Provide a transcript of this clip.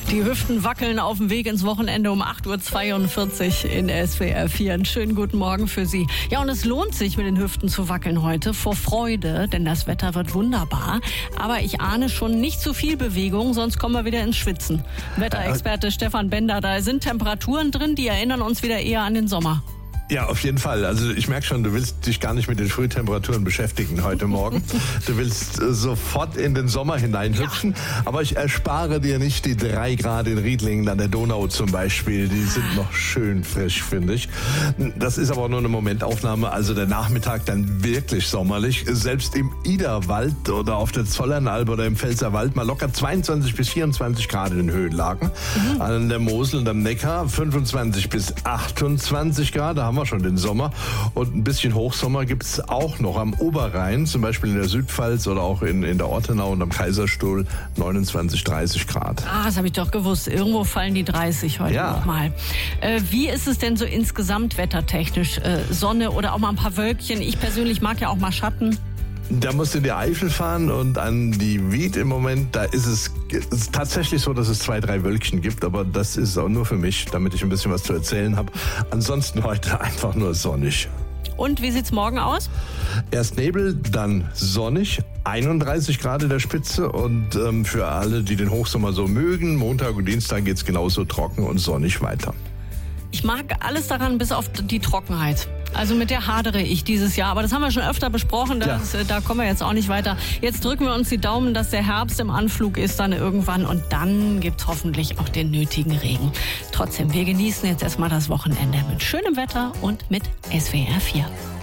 Die Hüften wackeln auf dem Weg ins Wochenende um 8.42 Uhr in SWR 4. Einen schönen guten Morgen für Sie. Ja, und es lohnt sich, mit den Hüften zu wackeln heute vor Freude, denn das Wetter wird wunderbar. Aber ich ahne schon nicht zu viel Bewegung, sonst kommen wir wieder ins Schwitzen. Wetterexperte Stefan Bender, da sind Temperaturen drin, die erinnern uns wieder eher an den Sommer. Ja, auf jeden Fall. Also ich merke schon, du willst dich gar nicht mit den Frühtemperaturen beschäftigen heute Morgen. Du willst sofort in den Sommer hineinhüpfen. Ja. Aber ich erspare dir nicht die 3 Grad in Riedlingen an der Donau zum Beispiel. Die sind noch schön frisch, finde ich. Das ist aber nur eine Momentaufnahme. Also der Nachmittag dann wirklich sommerlich. Selbst im Iderwald oder auf der Zollernalb oder im Pfälzerwald mal locker 22 bis 24 Grad in den Höhenlagen. An der Mosel und am Neckar 25 bis 28 Grad. Da haben wir schon den Sommer, und ein bisschen Hochsommer gibt's auch noch am Oberrhein, zum Beispiel in der Südpfalz oder auch in der Ortenau und am Kaiserstuhl 29, 30 Grad. Ah, das habe ich doch gewusst. Irgendwo fallen die 30 heute nochmal. Wie ist es denn so insgesamt wettertechnisch? Sonne oder auch mal ein paar Wölkchen? Ich persönlich mag ja auch mal Schatten. Da musst du in die Eifel fahren und an die Wied im Moment, da ist es tatsächlich so, dass es 2, 3 Wölkchen gibt, aber das ist auch nur für mich, damit ich ein bisschen was zu erzählen habe. Ansonsten heute einfach nur sonnig. Und wie sieht's morgen aus? Erst Nebel, dann sonnig, 31 Grad in der Spitze, und für alle, die den Hochsommer so mögen, Montag und Dienstag geht's genauso trocken und sonnig weiter. Ich mag alles daran, bis auf die Trockenheit. Also mit der hadere ich dieses Jahr. Aber das haben wir schon öfter besprochen. Da kommen wir jetzt auch nicht weiter. Jetzt drücken wir uns die Daumen, dass der Herbst im Anflug ist dann irgendwann. Und dann gibt's hoffentlich auch den nötigen Regen. Trotzdem, wir genießen jetzt erstmal das Wochenende mit schönem Wetter und mit SWR 4.